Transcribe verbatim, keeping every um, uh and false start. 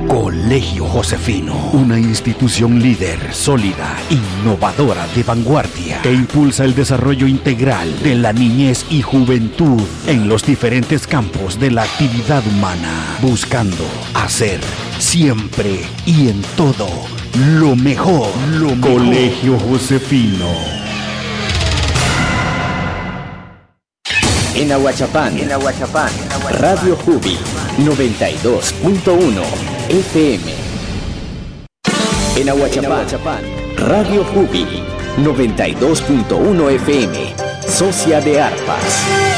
Colegio Josefino, una institución líder, sólida, innovadora, de vanguardia, que impulsa el desarrollo integral de la niñez y juventud en los diferentes campos de la actividad humana, buscando hacer siempre y en todo lo mejor. Lo mejor. Colegio Josefino. En Ahuachapán, en Ahuachapán, Radio Jubi noventa y dos punto uno F M. En Ahuachapán, Radio Jubi noventa y dos punto uno F M. Socia de Arpas.